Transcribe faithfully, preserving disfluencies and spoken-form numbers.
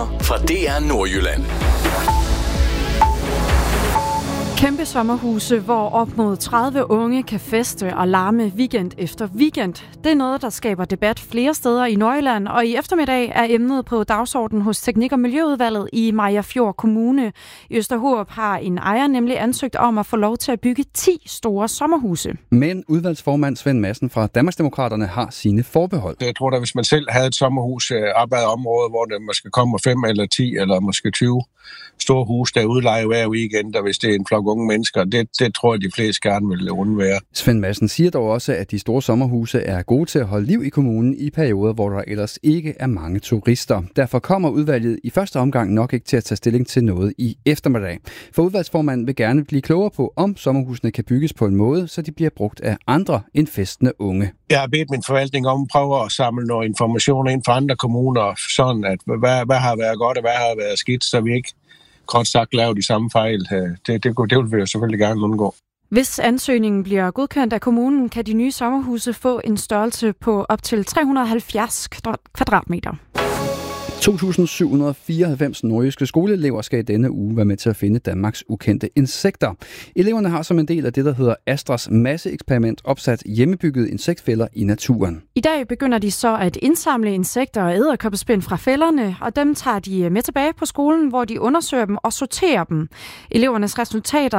Nyheder fra D R Nordjylland. Kæmpe sommerhuse, hvor op mod tredive unge kan feste og larme weekend efter weekend. Det er noget, der skaber debat flere steder i Nordjylland, og i eftermiddag er emnet på dagsordenen hos Teknik- og Miljøudvalget i Mariagerfjord Kommune. I Østerhurup har en ejer nemlig ansøgt om at få lov til at bygge ti store sommerhuse. Men udvalgsformand Svend Madsen fra Danmarksdemokraterne har sine forbehold. Jeg tror da, hvis man selv havde et sommerhus op ad området, hvor der måske kommer fem eller ti eller måske tyve store hus, der udlejer hver weekend, og hvis det er en flok unge mennesker, det, det tror jeg, de fleste gerne vil undvære. Svend Madsen siger dog også, at de store sommerhuse er gode til at holde liv i kommunen i perioder, hvor der ellers ikke er mange turister. Derfor kommer udvalget i første omgang nok ikke til at tage stilling til noget i eftermiddag. For udvalgsformanden vil gerne blive klogere på, om sommerhusene kan bygges på en måde, så de bliver brugt af andre end festende unge. Jeg har bedt min forvaltning om at prøve at samle noget information ind fra andre kommuner, sådan at hvad, hvad har været godt og hvad har været skidt, så vi ikke kort sagt lave de samme fejl. Det, det, det vil vi jo selvfølgelig gerne undgå. Hvis ansøgningen bliver godkendt af kommunen, kan de nye sommerhuse få en størrelse på op til tre hundrede og halvfjerds kvadratmeter. to tusind syv hundrede og fireoghalvfems nordjyske skoleelever skal i denne uge være med til at finde Danmarks ukendte insekter. Eleverne har som en del af det, der hedder Astras masseeksperiment, opsat hjemmebyggede insektfælder i naturen. I dag begynder de så at indsamle insekter og edderkoppespind fra fælderne, og dem tager de med tilbage på skolen, hvor de undersøger dem og sorterer dem. Elevernes resultater